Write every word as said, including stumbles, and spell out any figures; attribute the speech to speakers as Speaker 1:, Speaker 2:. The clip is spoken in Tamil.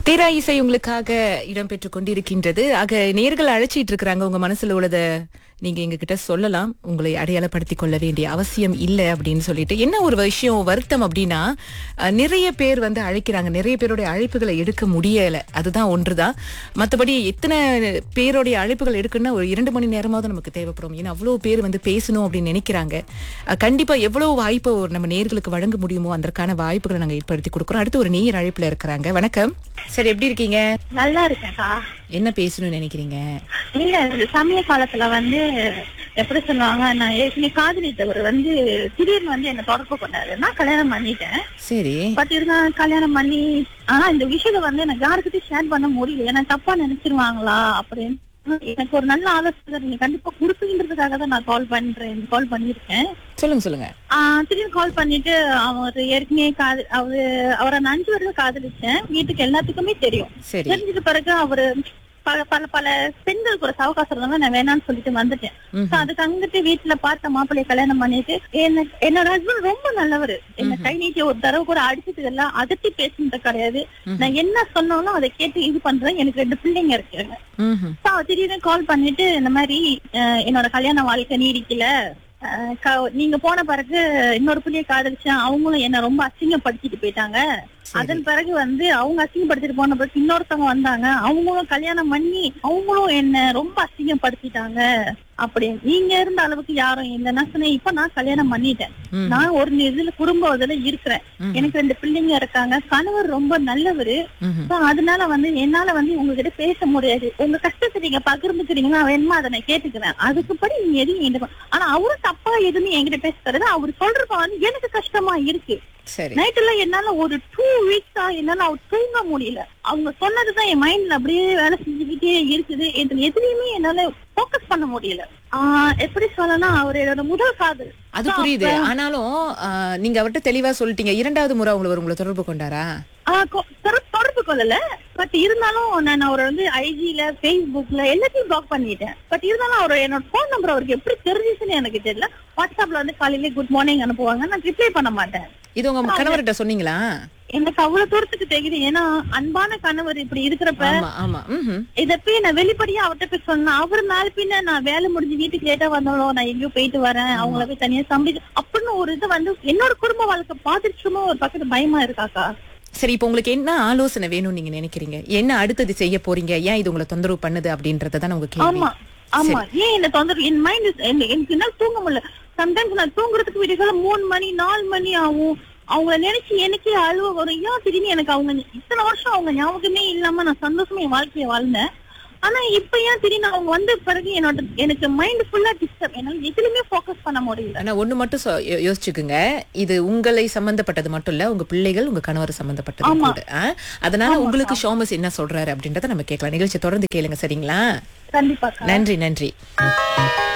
Speaker 1: தீரா இசை உங்களுக்காக இடம்பெற்றுக் கொண்டிருக்கின்றது. ஆக நேர்கள் அழைச்சிட்டு இருக்கிறாங்க. உங்க மனசுல உள்ளத நீங்க எங்க கிட்ட சொல்லலாம். உங்களை அடையாளப்படுத்திக் கொள்ள வேண்டிய அவசியம் இல்லை அப்படின்னு சொல்லிட்டு. என்ன ஒரு விஷயம் வருத்தம் அப்படின்னா, அஹ், நிறைய பேர் வந்து அழைக்கிறாங்க. நிறைய பேருடைய அழைப்புகளை எடுக்க முடியல. அதுதான் ஒன்றுதான். மற்றபடி எத்தனை பேருடைய அழைப்புகள் எடுக்கணும்னா ஒரு இரண்டு மணி நேரமாவது நமக்கு தேவைப்படும். ஏன்னா அவ்வளவு பேர் வந்து பேசணும் அப்படின்னு நினைக்கிறாங்க. அஹ், கண்டிப்பா எவ்வளவு வாய்ப்பு ஒரு நம்ம நேர்களுக்கு வழங்க முடியுமோ அதற்கான வாய்ப்புகளை நாங்க ஏற்படுத்தி கொடுக்குறோம். அடுத்து ஒரு நேயர் அழைப்புல இருக்கிறாங்க. வணக்கம். சரி, எப்படி இருக்கீங்க?
Speaker 2: நல்லா இருக்கேன்க்கா.
Speaker 1: என்ன பேசணும்னு நினைக்கிறீங்க?
Speaker 2: இல்ல இந்த சமய காலத்துல வந்து எப்படி சொல்லுவாங்க, நான் ஏற்கனவே காதலித்தவர் வந்து திடீர்னு வந்து என்ன தொடர்பு கொண்டாரு. நான் கல்யாணம் பண்ணிட்டேன்.
Speaker 1: சரி.
Speaker 2: பட் இருந்தா கல்யாணம் பண்ணி ஆனா இந்த விஷயத்த வந்து எனக்கு யாருக்கிட்டையும் ஷேர் பண்ண முடியல. ஏன்னா தப்பா நினைச்சிருவாங்களா அப்படின்னு எனக்கு ஒரு நல்ல ஆலோசனை நீங்க கண்டிப்பா கொடுப்பீங்கிறதுக்காக தான் நான் கால் பண்றேன் கால் பண்ணிருக்கேன்.
Speaker 1: சொல்லுங்க சொல்லுங்க.
Speaker 2: ஆஹ் திடீர்னு கால் பண்ணிட்டு அவர் ஏற்கனவே காது அவரு அவரை நான் அஞ்சு வருடம் காதலிச்சேன். வீட்டுக்கு எல்லாத்துக்குமே தெரியும்.
Speaker 1: சரி.
Speaker 2: தெரிஞ்சது பிறகு அவரு பல பல பல பெண்களுக்கு ஒரு அவகாசம் தான் நான் வேணாம்னு சொல்லிட்டு வந்துட்டேன். So அதுக்கு அங்கிட்டு வீட்டுல பார்த்த மாப்பிள்ளைய கல்யாணம் பண்ணிட்டு என்ன- என்னோட ஹஸ்பண்ட் ரொம்ப நல்லவரு. என்ன கை நீட்டி ஒரு தடவை கூட அடிச்சது எல்லாம் அதட்டி பேசுனது கிடையாது. நான் என்ன சொன்னாலும் அதை கேட்டு இது பண்றேன். எனக்கு ரெண்டு பிள்ளைங்க இருக்காங்க.
Speaker 1: ம்ஹும்.
Speaker 2: So திடீர்னு கால் பண்ணிட்டு இந்த மாதிரி அஹ், என்னோட கல்யாண வாழ்க்கை நீடிக்கல. அஹ், க- நீங்க போன பிறகு இன்னொரு பிள்ளைய காதலிச்சேன். அவங்களும் என்ன ரொம்ப அசிங்கப்படுத்திட்டு போயிட்டாங்க. அதன் பிறகு வந்து அவங்க அசிங்கப்படுத்திட்டு போன பிறகு இன்னொருத்தவங்க வந்தாங்க. அவங்களும் கல்யாணம் பண்ணி அவங்களும் என்ன ரொம்ப அசிங்கப்படுத்திட்டாங்க. அப்படி நீங்க இருந்த அளவுக்கு யாரும் இல்லை. நான் சொன்னேன், இப்ப நான் கல்யாணம் பண்ணிட்டேன்.
Speaker 1: ம்.
Speaker 2: நான் ஒரு இதுல குடும்ப இதுல இருக்கிறேன்.
Speaker 1: ம்.
Speaker 2: எனக்கு ரெண்டு பிள்ளைங்க இருக்காங்க. கணவர் ரொம்ப நல்லவரு.
Speaker 1: ம்ஹும்.
Speaker 2: So அதனால வந்து என்னால வந்து உங்ககிட்ட பேச முடியாது. உங்க கஷ்டத்தை நீங்க பகிர்ந்துக்கிறீங்கன்னா வேணுமா அதை நான் கேட்டுக்கிறேன். அதுக்குப்படி நீங்க எதுவும் என்கிட்ட ப- ஆனா அவரு தப்பா எதுவுமே என்கிட்ட பேச தருது. அவரு சொல்றப்ப வந்து எனக்கு கஷ்டமா இருக்கு.
Speaker 1: சரி.
Speaker 2: நைட்ல என்னால ஒரு டூ வீக்ஸா என்னால அவர் தூங்க முடியல. அவங்க சொன்னதுதான் என் மைண்ட்ல அப்படியே வேலை செஞ்சுக்கிட்டே இருக்குது. இதுல எதுலையுமே என்னால போக்கஸ் பண்ண முடியல. ஆஹ் எப்படி சொல்லலாம், அவர் என்னோட முதல் காதல்.
Speaker 1: அது புரியுது. ஆனாலும் ஆஹ், நீங்க அவர்கிட்ட தெளிவா சொல்லிட்டீங்க. இரண்டாவது முறை உங்களை உங்களை தொடர்பு கொண்டாரா?
Speaker 2: ஆஹ் கொ- தொட- தொடர்பு கொள்ளல. பட் இருந்தாலும் நான் அவரை வந்து ஐஜில பேஸ்புக்ல எல்லாத்தையும் பிளாக் பண்ணிட்டேன். பட் இருந்தாலும் அவர் என்னோட போன் நம்பர் அவருக்கு எப்படி தெரிஞ்சுச்சுன்னு எனக்கு தெரியல. வாட்ஸ்அப்ல வந்து காலையில குட் மார்னிங் அனுப்புவாங்க. நான் ரிப்ளை பண்ண மாட்டேன்.
Speaker 1: இது உங்க கணவர்கிட்ட சொன்னீங்களா?
Speaker 2: எனக்கு அவ்வளவு தூரத்துக்கு தெரியுது. ஏன்னா அன்பான கணவர் இப்படி இருக்கிறப்ப
Speaker 1: ஆமா ஆமா. ம்ஹும்.
Speaker 2: இத போய் நான் வெளிப்படையா அவர்கிட்ட போய் சொன்னேன். அவர் நாள் பின்ன நான் வேலை முடிஞ்சு வீட்டுக்கு லேட்டா வந்தாலும் நான் எங்கேயோ போயிட்டு வரேன், அவங்கள போய் தனியா சம்பி அப்படின்னு ஒரு இது வந்து என்னோட குடும்ப வாழ்க்கை பாதிச்சுமோ ஒரு பக்கத்து பயமா இருக்காக்கா.
Speaker 1: சரி, இப்போ உங்களுக்கு என்ன ஆலோசனை வேணும்னு நீங்க நினைக்கிறீங்க? என்ன அடுத்தது செய்ய போறீங்க? ஏன் இது உங்களை தொந்தரவு பண்ணுது அப்படின்றதான் உங்க கேள்வி.
Speaker 2: ஆமா ஆமா. ஏன் என்ன தொந்தரவு, என் மைண்ட் எனக்கு என்னால தூங்க முடியல. சம்டைம்ஸ் நான் தூங்குறதுக்கு வீட்டுல மூணு மணி நாலு மணி ஆகும். அவங்கள நினைச்சு எனக்கே அழுவ வரும். ஏன் திடீர்னு எனக்கு அவங்க இத்தனை வருஷம் அவங்க ஞாபகமே இல்லாம நான் சந்தோஷமா என் வாழ்க்கைய வாழ்ந்தேன். ஆனா இப்ப ஏன் திடீர்னு அவங்க வந்த பிறகு என்னோட எனக்கு மைண்ட் ஃபுல்லா டிஸ்டர்ப். என்னால எதுலயுமே போக்கஸ் பண்ண முடியல.
Speaker 1: ஆனா ஒண்ணு மட்டும் சொ- யோ- யோசிச்சுக்குங்க. இது உங்களை சம்பந்தப்பட்டது மட்டும் இல்ல, உங்க பிள்ளைகள் உங்க கணவர் சம்பந்தப்பட்டது
Speaker 2: ஆமா.
Speaker 1: கூட. ஆ? அதனால உங்களுக்கு ஷோமஸ் என்ன சொல்றாரு அப்படின்றத நம்ம கேட்கலாம். நிகழ்ச்சி தொடர்ந்து கேளுங்க. சரிங்களா?
Speaker 2: கண்டிப்பா.
Speaker 1: நன்றி நன்றி.